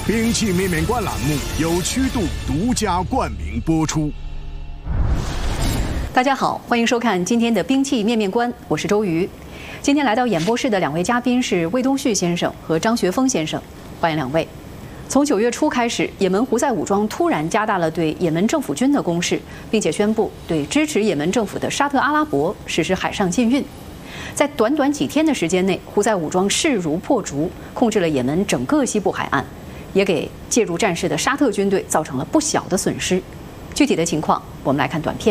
兵器面面观栏目由曲度独家冠名播出。 大家好，欢迎收看今天的兵器面面观，我是周瑜。今天来到演播室的两位嘉宾是魏东旭先生和张学峰先生，欢迎两位。从9月初开始，也门胡塞武装突然加大了对也门政府军的攻势，并且宣布对支持也门政府的沙特阿拉伯实施海上禁运。在短短几天的时间内，胡塞武装势如破竹，控制了也门整个西部海岸，也给介入战事的沙特军队造成了不小的损失。具体的情况，我们来看短片。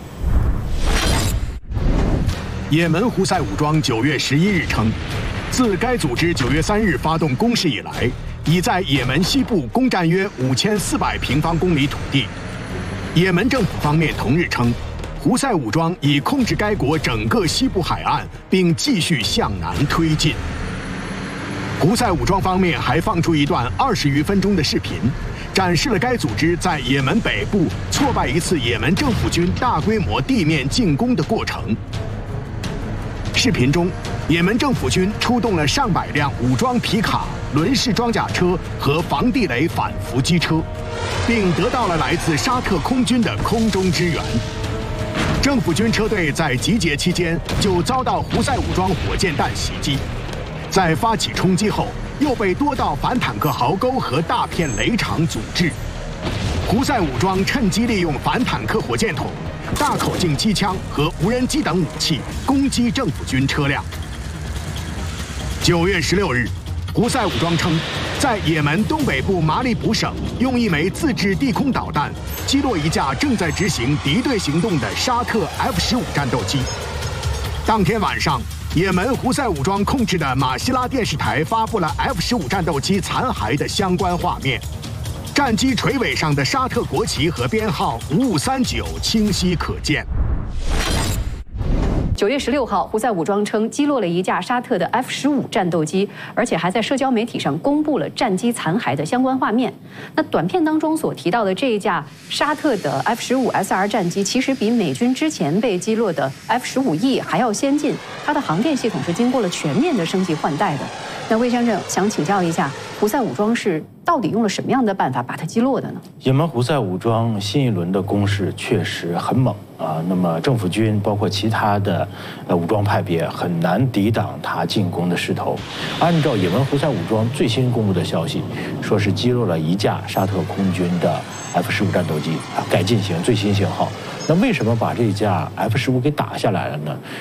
也门胡塞武装9月11日称，自该组织9月3日发动攻势以来，已在也门西部攻占约5400平方公里土地。也门政府方面同日称，胡塞武装已控制该国整个西部海岸，并继续向南推进。胡塞武装方面还放出一段20余分钟的视频，展示了该组织在也门北部挫败一次也门政府军大规模地面进攻的过程。视频中，也门政府军出动了上百辆武装皮卡、轮式装甲车和防地雷反伏击车，并得到了来自沙特空军的空中支援。政府军车队在集结期间就遭到胡塞武装火箭弹袭击，在发起冲击后，又被多道反坦克壕沟和大片雷场阻滞。胡塞武装趁机利用反坦克火箭筒、大口径机枪和无人机等武器攻击政府军车辆。9月16日，胡塞武装称，在也门东北部马里卜省用一枚自制地空导弹击落一架正在执行敌对行动的沙特 F-15战斗机。当天晚上，也门胡塞武装控制的马希拉电视台发布了 F-15战斗机残骸的相关画面，战机垂尾上的沙特国旗和编号5539清晰可见。 9月16号，胡塞武装称击落了一架沙特的 F-15战斗机，而且还在社交媒体上公布了战机残骸的相关画面。那短片当中所提到的这一架沙特的 F-15SR 战机，其实比美军之前被击落的 F-15E 还要先进，它的航电系统是经过了全面的升级换代的。那魏先生想请教一下，胡塞武装是到底用了什么样的办法把它击落的呢？ 也门胡塞武装新一轮的攻势确实很猛啊，那么政府军包括其他的武装派别很难抵挡它进攻的势头。按照也门胡塞武装最新公布的消息，说是击落了一架沙特空军的 F-15战斗机改进型最新型号。那为什么把这架 F-15给打下来了呢？